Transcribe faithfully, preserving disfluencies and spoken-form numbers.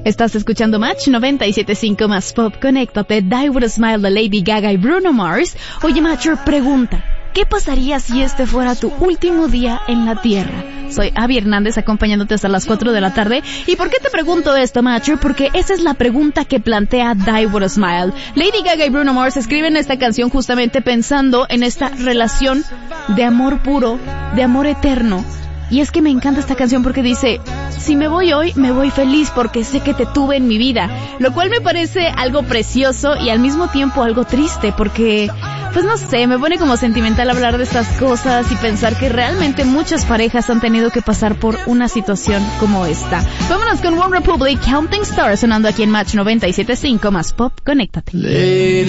Estás escuchando Match noventa y siete punto cinco más Pop. Conéctate, Die With A Smile de Lady Gaga y Bruno Mars. Oye, Matcher, pregunta, ¿qué pasaría si este fuera tu último día en la Tierra? Soy Abby Hernández, acompañándote hasta las cuatro de la tarde. ¿Y por qué te pregunto esto, Matcher? Porque esa es la pregunta que plantea Die With A Smile. Lady Gaga y Bruno Mars escriben esta canción justamente pensando en esta relación de amor puro, de amor eterno. Y es que me encanta esta canción porque dice, si me voy hoy, me voy feliz porque sé que te tuve en mi vida. Lo cual me parece algo precioso y al mismo tiempo algo triste porque, pues no sé, me pone como sentimental hablar de estas cosas y pensar que realmente muchas parejas han tenido que pasar por una situación como esta. Vámonos con One Republic, Counting Stars, sonando aquí en Match noventa y siete punto cinco más Pop. Conéctate.